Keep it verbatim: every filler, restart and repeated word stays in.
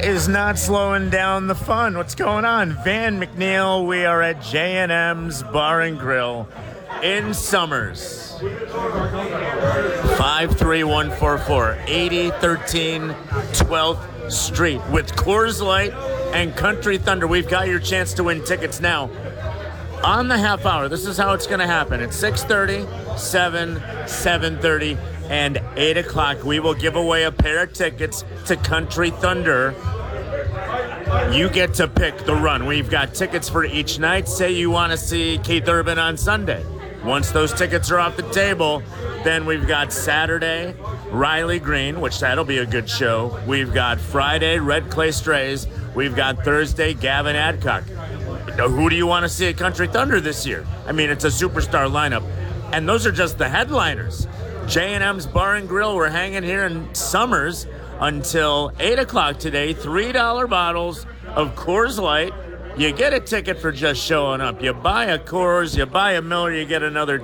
is not slowing down the fun. What's going on? Van McNeil, we are at J and M's Bar and Grill in Summers. five three one four four, eighty thirteen twelfth Street with Coors Light and Country Thunder. We've got your chance to win tickets now. On the half hour, this is how it's going to happen. At six thirty, seven, seven thirty, and eight o'clock, we will give away a pair of tickets to Country Thunder. You get to pick the run. We've got tickets for each night. Say you want to see Keith Urban on Sunday. Once those tickets are off the table, then we've got Saturday, Riley Green, which that'll be a good show. We've got Friday, Red Clay Strays. We've got Thursday, Gavin Adcock. Who do you want to see at Country Thunder this year? I mean, it's a superstar lineup. And those are just the headliners. J and M's Bar and Grill, we're hanging here in Summers until eight o'clock today. three dollar bottles of Coors Light. You get a ticket for just showing up. You buy a Coors, you buy a Miller, you get another